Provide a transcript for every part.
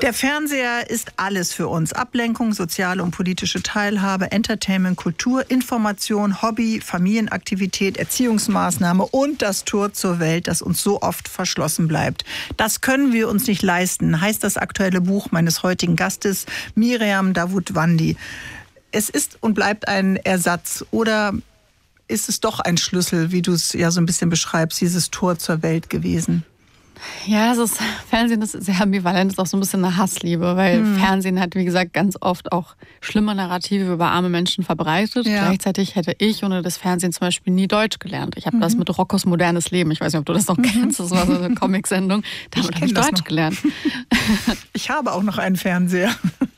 Der Fernseher ist alles für uns. Ablenkung, soziale und politische Teilhabe, Entertainment, Kultur, Information, Hobby, Familienaktivität, Erziehungsmaßnahme und das Tor zur Welt, das uns so oft verschlossen bleibt. Das können wir uns nicht leisten, heißt das aktuelle Buch meines heutigen Gastes, Miriam Davutwandi. Es ist und bleibt ein Ersatz oder ist es doch ein Schlüssel, wie du es ja so ein bisschen beschreibst, dieses Tor zur Welt gewesen? Ja, Fernsehen ist sehr ambivalent, ist auch so ein bisschen eine Hassliebe, weil Fernsehen hat, wie gesagt, ganz oft auch schlimme Narrative über arme Menschen verbreitet. Ja. Gleichzeitig hätte ich ohne das Fernsehen zum Beispiel nie Deutsch gelernt. Ich habe das mit Roccos modernes Leben, ich weiß nicht, ob du das noch kennst, das war so eine Comic-Sendung, damit habe ich Deutsch gelernt. Ich habe auch noch einen Fernseher.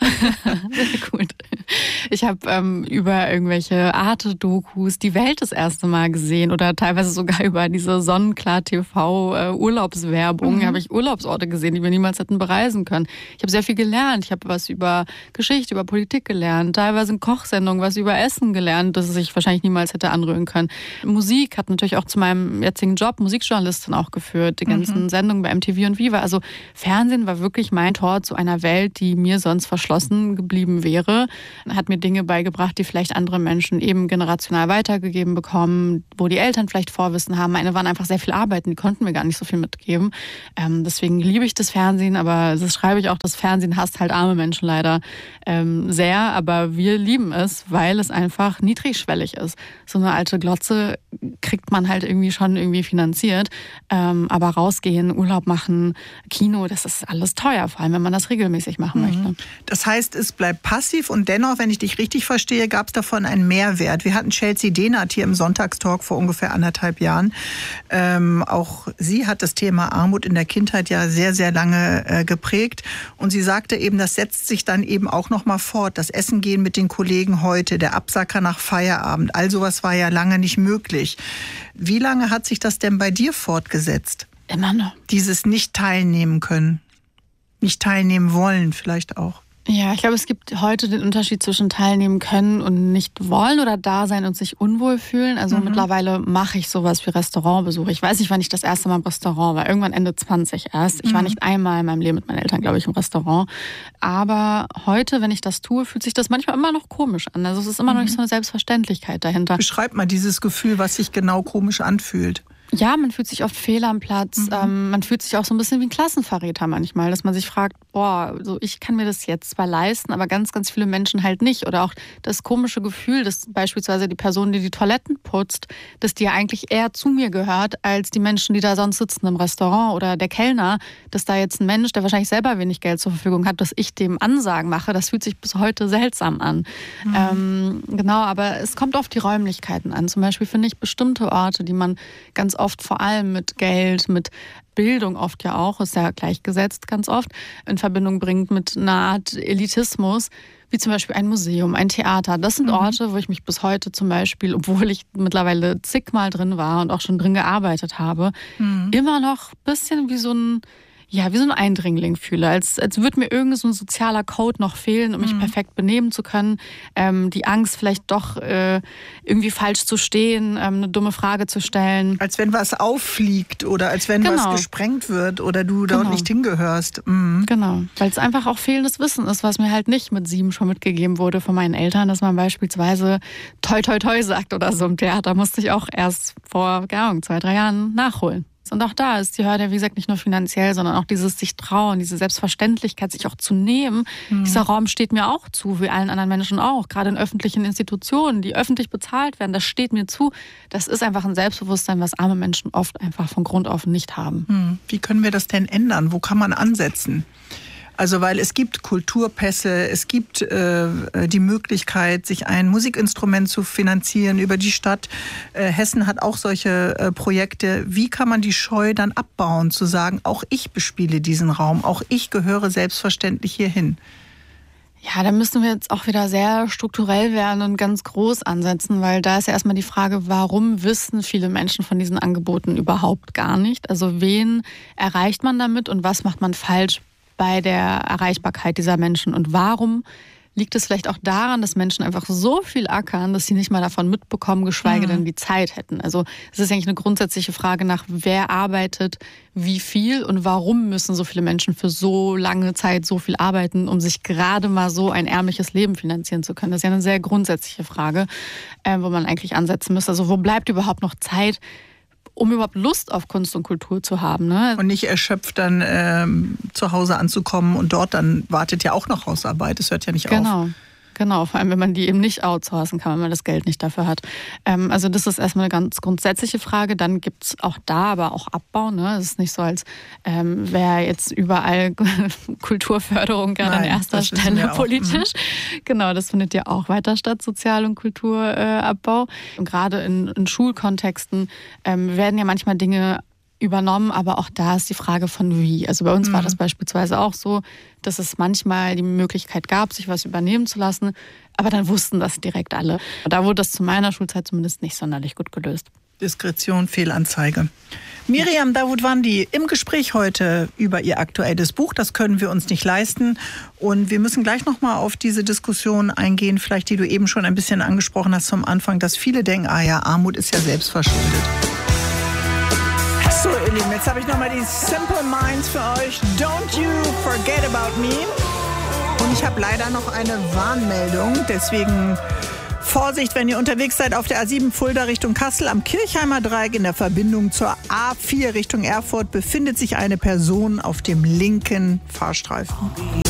Sehr gut. Ich habe über irgendwelche Arte-Dokus die Welt das erste Mal gesehen oder teilweise sogar über diese Sonnenklar-TV-Urlaubswerbung. Habe ich Urlaubsorte gesehen, die wir niemals hätten bereisen können. Ich habe sehr viel gelernt. Ich habe was über Geschichte, über Politik gelernt. Teilweise in Kochsendungen was über Essen gelernt, das ich wahrscheinlich niemals hätte anrühren können. Musik hat natürlich auch zu meinem jetzigen Job Musikjournalistin auch geführt. Die ganzen Sendungen bei MTV und Viva. Also Fernsehen war wirklich mein Tor zu einer Welt, die mir sonst verschlossen geblieben wäre. Hat mir Dinge beigebracht, die vielleicht andere Menschen eben generational weitergegeben bekommen, wo die Eltern vielleicht Vorwissen haben. Meine waren einfach sehr viel arbeiten, die konnten mir gar nicht so viel mitgeben. Deswegen liebe ich das Fernsehen, aber das schreibe ich auch, das Fernsehen hasst halt arme Menschen leider sehr, aber wir lieben es, weil es einfach niedrigschwellig ist. So eine alte Glotze kriegt man halt irgendwie schon finanziert, aber rausgehen, Urlaub machen, Kino, das ist alles teuer, vor allem wenn man das regelmäßig machen möchte. Das heißt, es bleibt passiv und dennoch, wenn ich dich richtig verstehe, gab es davon einen Mehrwert. Wir hatten Chelsea Dehnert hier im Sonntagstalk vor ungefähr 1,5 Jahren. Auch sie hat das Thema Armut in der Kindheit ja sehr, sehr lange geprägt. Und sie sagte eben, das setzt sich dann eben auch noch mal fort. Das Essen gehen mit den Kollegen heute, der Absacker nach Feierabend. All sowas war ja lange nicht möglich. Wie lange hat sich das denn bei dir fortgesetzt? Immer noch. Dieses nicht teilnehmen können, nicht teilnehmen wollen vielleicht auch. Ja, ich glaube, es gibt heute den Unterschied zwischen teilnehmen können und nicht wollen oder da sein und sich unwohl fühlen. Also mittlerweile mache ich sowas wie Restaurantbesuche. Ich weiß nicht, wann ich das erste Mal im Restaurant war. Irgendwann Ende 20 erst. Ich war nicht einmal in meinem Leben mit meinen Eltern, glaube ich, im Restaurant. Aber heute, wenn ich das tue, fühlt sich das manchmal immer noch komisch an. Also es ist immer noch nicht so eine Selbstverständlichkeit dahinter. Beschreib mal dieses Gefühl, was sich genau komisch anfühlt. Ja, man fühlt sich oft fehl am Platz. Man fühlt sich auch so ein bisschen wie ein Klassenverräter manchmal, dass man sich fragt, so ich kann mir das jetzt zwar leisten, aber ganz, ganz viele Menschen halt nicht. Oder auch das komische Gefühl, dass beispielsweise die Person, die die Toiletten putzt, dass die ja eigentlich eher zu mir gehört, als die Menschen, die da sonst sitzen im Restaurant oder der Kellner, dass da jetzt ein Mensch, der wahrscheinlich selber wenig Geld zur Verfügung hat, dass ich dem Ansagen mache, das fühlt sich bis heute seltsam an. Genau, aber es kommt auf die Räumlichkeiten an. Zum Beispiel finde ich bestimmte Orte, die man ganz oft vor allem mit Geld, mit Bildung oft ja auch, ist ja gleichgesetzt ganz oft, in Verbindung bringt mit einer Art Elitismus, wie zum Beispiel ein Museum, ein Theater. Das sind Orte, wo ich mich bis heute zum Beispiel, obwohl ich mittlerweile zigmal drin war und auch schon drin gearbeitet habe, immer noch ein bisschen wie so ein Eindringling fühle. Als würde mir irgend so ein sozialer Code noch fehlen, um mich perfekt benehmen zu können. Die Angst, vielleicht doch irgendwie falsch zu stehen, eine dumme Frage zu stellen. Als wenn was auffliegt oder als wenn was gesprengt wird oder du dort nicht hingehörst. Genau, weil es einfach auch fehlendes Wissen ist, was mir halt nicht mit 7 schon mitgegeben wurde von meinen Eltern, dass man beispielsweise toi toi toi sagt oder so im Theater. Musste ich auch erst vor, 2-3 Jahren nachholen. Und auch da ist die Hürde, wie gesagt, nicht nur finanziell, sondern auch dieses sich trauen, diese Selbstverständlichkeit, sich auch zu nehmen. Dieser Raum steht mir auch zu, wie allen anderen Menschen auch. Gerade in öffentlichen Institutionen, die öffentlich bezahlt werden, das steht mir zu. Das ist einfach ein Selbstbewusstsein, was arme Menschen oft einfach von Grund auf nicht haben. Wie können wir das denn ändern? Wo kann man ansetzen? Also weil es gibt Kulturpässe, es gibt die Möglichkeit, sich ein Musikinstrument zu finanzieren über die Stadt. Hessen hat auch solche Projekte. Wie kann man die Scheu dann abbauen, zu sagen, auch ich bespiele diesen Raum, auch ich gehöre selbstverständlich hierhin? Ja, da müssen wir jetzt auch wieder sehr strukturell werden und ganz groß ansetzen, weil da ist ja erstmal die Frage, warum wissen viele Menschen von diesen Angeboten überhaupt gar nicht? Also wen erreicht man damit und was macht man falsch bei der Erreichbarkeit dieser Menschen und warum liegt es vielleicht auch daran, dass Menschen einfach so viel ackern, dass sie nicht mal davon mitbekommen, geschweige denn die Zeit hätten. Also es ist eigentlich eine grundsätzliche Frage nach, wer arbeitet, wie viel und warum müssen so viele Menschen für so lange Zeit so viel arbeiten, um sich gerade mal so ein ärmliches Leben finanzieren zu können. Das ist ja eine sehr grundsätzliche Frage, wo man eigentlich ansetzen müsste. Also wo bleibt überhaupt noch Zeit, um überhaupt Lust auf Kunst und Kultur zu haben. Ne? Und nicht erschöpft dann zu Hause anzukommen und dort dann wartet ja auch noch Hausarbeit. Das hört ja nicht auf. Genau, vor allem wenn man die eben nicht outsourcen kann, wenn man das Geld nicht dafür hat. Also das ist erstmal eine ganz grundsätzliche Frage. Dann gibt es auch da aber auch Abbau. Ne? Es ist nicht so, als wäre jetzt überall Kulturförderung gerade an erster Stelle politisch. Genau, das findet ja auch weiter statt, Sozial- und Kulturabbau. Und gerade in Schulkontexten werden ja manchmal Dinge übernommen, aber auch da ist die Frage von wie. Also bei uns war das beispielsweise auch so, dass es manchmal die Möglichkeit gab, sich was übernehmen zu lassen, aber dann wussten das direkt alle. Da wurde das zu meiner Schulzeit zumindest nicht sonderlich gut gelöst. Diskretion, Fehlanzeige. Miriam Dawoodwandi im Gespräch heute über ihr aktuelles Buch. Das können wir uns nicht leisten. Und wir müssen gleich nochmal auf diese Diskussion eingehen, vielleicht die du eben schon ein bisschen angesprochen hast zum Anfang, dass viele denken, Armut ist ja selbst verschuldet. So, ihr Lieben, jetzt habe ich nochmal die Simple Minds für euch. Don't you forget about me. Und ich habe leider noch eine Warnmeldung. Deswegen Vorsicht, wenn ihr unterwegs seid auf der A7 Fulda Richtung Kassel. Am Kirchheimer Dreieck in der Verbindung zur A4 Richtung Erfurt befindet sich eine Person auf dem linken Fahrstreifen.